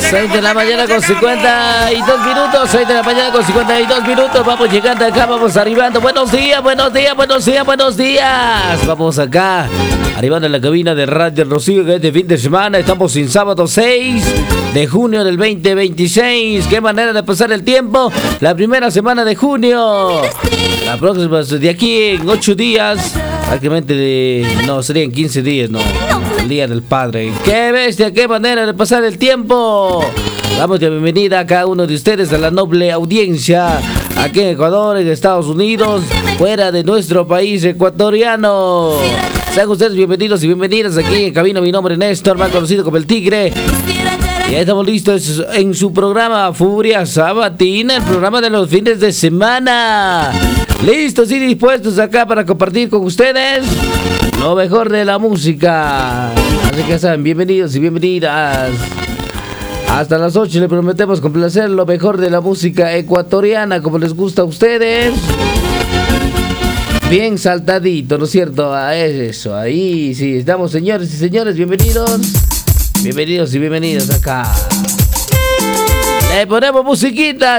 6 de la mañana con 52 minutos. 6 de la mañana con 52 minutos. Vamos llegando acá, vamos arribando. Buenos días, buenos días, buenos días, buenos días. Vamos acá, arribando en la cabina de Radio El Rocío, que este fin de semana estamos en sábado 6 de junio del 2026. Qué manera de pasar el tiempo. La primera semana de junio. La próxima, de aquí en 8 días. Prácticamente no, serían 15 días, no. El Día del Padre. ¡Qué bestia! ¡Qué manera de pasar el tiempo! Damos la bienvenida a cada uno de ustedes, a la noble audiencia, aquí en Ecuador, en Estados Unidos, fuera de nuestro país ecuatoriano. Sean ustedes bienvenidos y bienvenidas aquí en cabina. Mi nombre es Néstor, más conocido como El Tigre. Y ya estamos listos en su programa Furia Sabatina, el programa de los fines de semana. Listos y dispuestos acá para compartir con ustedes lo mejor de la música. Así que saben, bienvenidos y bienvenidas. Hasta las 8 le prometemos complacer lo mejor de la música ecuatoriana, como les gusta a ustedes. Bien saltadito, ¿no es cierto? Eso, ahí sí, estamos, señores y señores, bienvenidos. Bienvenidos y bienvenidas acá. Le ponemos musiquita.